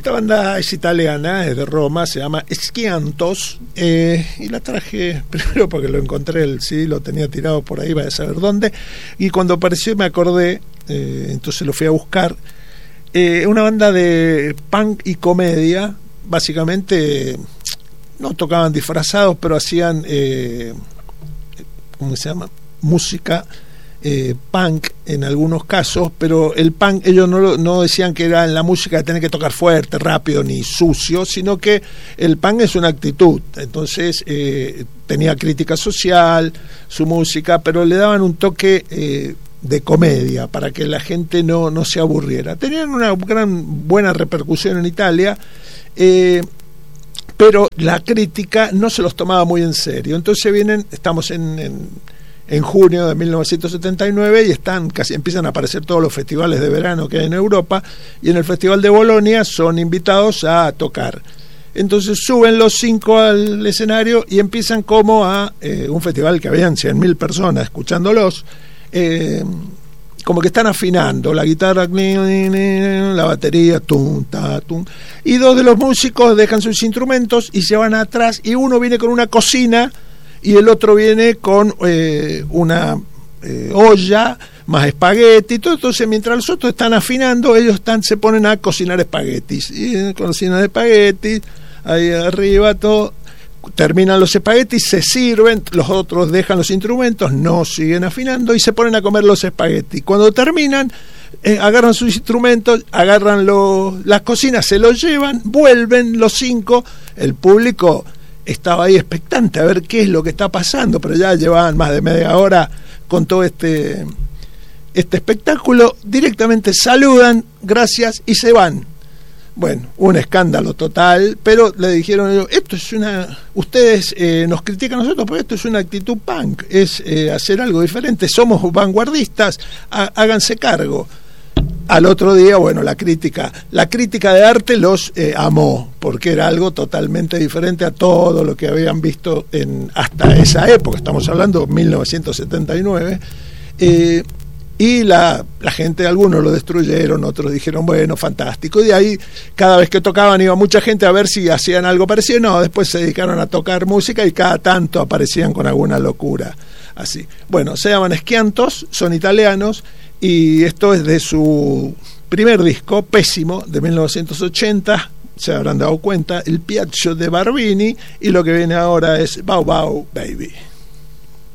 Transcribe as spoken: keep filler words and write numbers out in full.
Esta banda es italiana, es de Roma, se llama Schiantos, eh, y la traje primero porque lo encontré, el C D lo tenía tirado por ahí, vaya a saber dónde, y cuando apareció me acordé, eh, entonces lo fui a buscar. Eh, una banda de punk y comedia, básicamente no tocaban disfrazados, pero hacían, eh, ¿cómo se llama? Música Eh, punk en algunos casos, pero el punk ellos no, no decían que era en la música de tener que tocar fuerte, rápido ni sucio, sino que el punk es una actitud. Entonces eh, tenía crítica social su música, pero le daban un toque eh, de comedia para que la gente no, no se aburriera. Tenían una gran buena repercusión en Italia, eh, pero la crítica no se los tomaba muy en serio. Entonces vienen, estamos en, en en junio de mil novecientos setenta y nueve y están casi empiezan a aparecer todos los festivales de verano que hay en Europa, y en el Festival de Bolonia son invitados a tocar. Entonces suben los cinco al escenario y empiezan como a eh, un festival que habían cien mil personas escuchándolos, eh, como que están afinando la guitarra, la batería, tum, ta, tum, y dos de los músicos dejan sus instrumentos y se van atrás, y uno viene con una cocina y el otro viene con eh, una eh, olla más espagueti, todo. Entonces mientras los otros están afinando, ellos están se ponen a cocinar espaguetis, y eh, cocinan espaguetis ahí arriba, todo, terminan los espaguetis, se sirven, los otros dejan los instrumentos, no siguen afinando y se ponen a comer los espaguetis. Cuando terminan, eh, agarran sus instrumentos, agarran los, las cocinas, se los llevan, vuelven los cinco, el público estaba ahí expectante a ver qué es lo que está pasando, pero ya llevaban más de media hora con todo este este espectáculo. Directamente saludan, gracias, y se van. Bueno, un escándalo total, pero le dijeron, esto es una, ustedes eh, nos critican a nosotros, pero esto es una actitud punk, es eh, hacer algo diferente, somos vanguardistas, há, háganse cargo. Al otro día, bueno, la crítica, la crítica de arte los eh, amó, porque era algo totalmente diferente a todo lo que habían visto en hasta esa época. Estamos hablando de mil novecientos setenta y nueve, eh, y la, la gente, algunos lo destruyeron, otros dijeron, bueno, fantástico. Y de ahí, cada vez que tocaban, iba mucha gente a ver si hacían algo parecido. No, después se dedicaron a tocar música y cada tanto aparecían con alguna locura así. Bueno, se llaman Schiantos, son italianos, y esto es de su primer disco, Pésimo, de mil novecientos ochenta, se habrán dado cuenta, El Piaccio de Barbini, y lo que viene ahora es Bau Bau Baby.